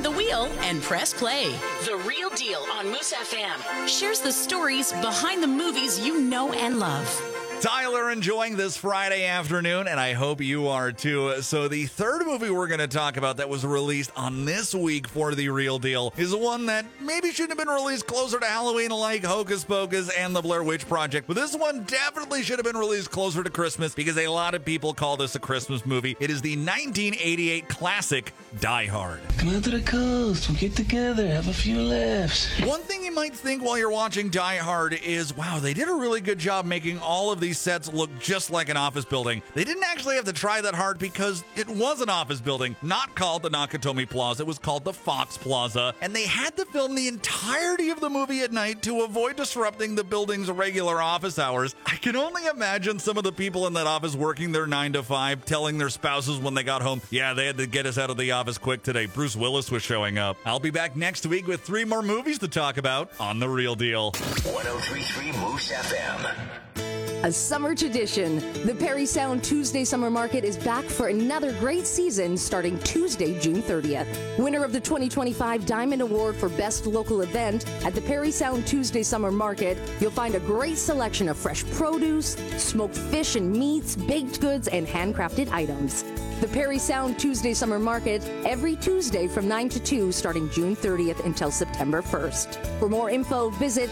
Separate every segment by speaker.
Speaker 1: the wheel and press play. The Real Deal on Moose FM shares the stories behind the movies you know and love.
Speaker 2: Tyler enjoying this Friday afternoon, and I hope you are too. So the third movie we're going to talk about that was released on this week for The Real Deal is one that maybe shouldn't have been released closer to Halloween, like Hocus Pocus and The Blair Witch Project. But this one definitely should have been released closer to Christmas because a lot of people call this a Christmas movie. It is the 1988 classic Die Hard.
Speaker 3: Come out to the coast, we'll get together, have a few laughs.
Speaker 2: One thing you might think while you're watching Die Hard is, wow, they did a really good job making all of these sets look just like an office building. They didn't actually have to try that hard because it was an office building, not called the Nakatomi Plaza. It was called the Fox Plaza, and they had to film the entirety of the movie at night to avoid disrupting the building's regular office hours. I can only imagine some of the people in that office working their 9 to 5, telling their spouses when they got home, yeah, they had to get us out of the office quick today. Bruce Willis was showing up. I'll be back next week with 3 more movies to talk about on The Real Deal.
Speaker 4: 103.3 Moose FM.
Speaker 5: A summer tradition. The Perry Sound Tuesday Summer Market is back for another great season starting Tuesday, June 30th. Winner of the 2025 Diamond Award for Best Local Event at the Perry Sound Tuesday Summer Market, you'll find a great selection of fresh produce, smoked fish and meats, baked goods, and handcrafted items. The Perry Sound Tuesday Summer Market every Tuesday from 9 to 2 starting June 30th until September 1st. For more info, visit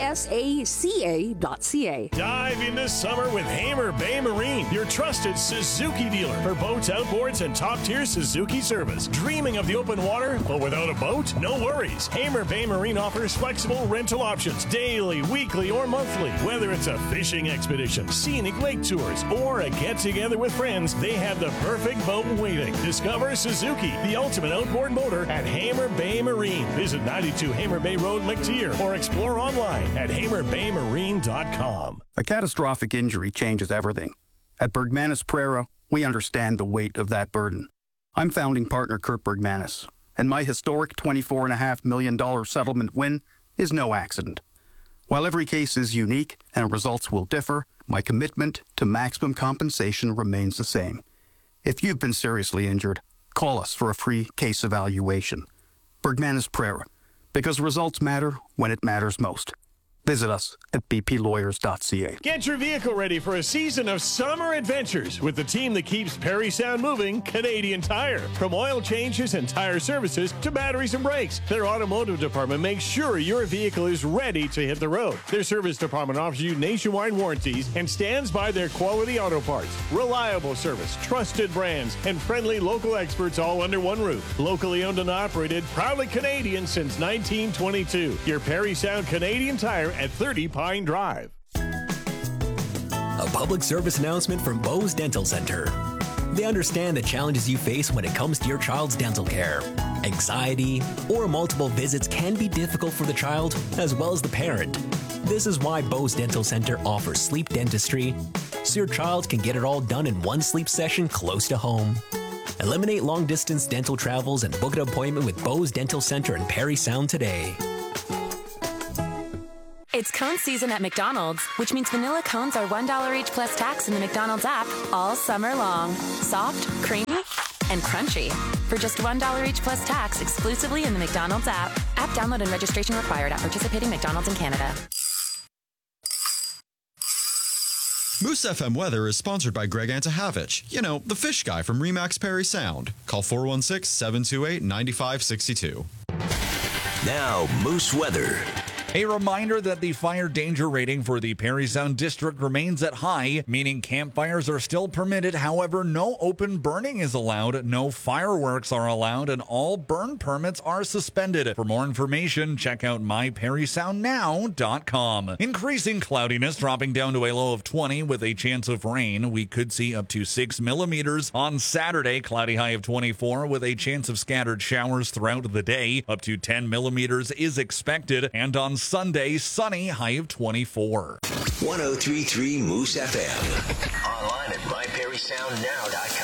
Speaker 5: psaca.ca.
Speaker 6: Dive into summer with Hamer Bay Marine, your trusted Suzuki dealer for boats, outboards, and top-tier Suzuki service. Dreaming of the open water, but without a boat? No worries. Hamer Bay Marine offers flexible rental options, daily, weekly, or monthly. Whether it's a fishing expedition, scenic lake tours, or a get-together with friends, they have the perfect boat waiting. Discover Suzuki, the ultimate outboard motor at Hamer Bay Marine. Visit 92 Hamer Bay Road, McTier, or explore online at hamerbaymarine.com.
Speaker 7: A catastrophic injury changes everything. At Bergmanis Prera, we understand the weight of that burden. I'm founding partner Kurt Bergmanis, and my historic $24.5 million settlement win is no accident. While every case is unique and results will differ, my commitment to maximum compensation remains the same. If you've been seriously injured, call us for a free case evaluation. Bergmanis Prera, because results matter when it matters most. Visit us at bplawyers.ca.
Speaker 6: Get your vehicle ready for a season of summer adventures with the team that keeps Perry Sound moving, Canadian Tire. From oil changes and tire services to batteries and brakes, their automotive department makes sure your vehicle is ready to hit the road. Their service department offers you nationwide warranties and stands by their quality auto parts. Reliable service, trusted brands, and friendly local experts all under one roof. Locally owned and operated, proudly Canadian since 1922. Your Perry Sound Canadian Tire at 30 Pine Drive.
Speaker 8: A public service announcement from Bose Dental Center. They understand the challenges you face when it comes to your child's dental care. Anxiety or multiple visits can be difficult for the child as well as the parent. This is why Bose Dental Center offers sleep dentistry, so your child can get it all done in one sleep session close to home. Eliminate long-distance dental travels and book an appointment with Bose Dental Center in Perry Sound today.
Speaker 9: It's cone season at McDonald's, which means vanilla cones are $1 each plus tax in the McDonald's app all summer long. Soft, creamy, and crunchy. For just $1 each plus tax exclusively in the McDonald's app. App download and registration required at participating McDonald's in Canada.
Speaker 10: Moose FM weather is sponsored by Greg Antahavich. You know, the fish guy from Remax Perry Sound. Call 416-728-9562.
Speaker 4: Now, Moose weather.
Speaker 2: A reminder that the fire danger rating for the Perry Sound District remains at high, meaning campfires are still permitted. However, no open burning is allowed, no fireworks are allowed, and all burn permits are suspended. For more information, check out myperrysoundnow.com. Increasing cloudiness, dropping down to a low of 20 with a chance of rain. We could see up to 6 millimeters on Saturday, cloudy high of 24 with a chance of scattered showers throughout the day. Up to 10 millimeters is expected, and on Sunday, sunny, high of 24.
Speaker 4: 103.3 Moose FM. Online at myperrysoundnow.com.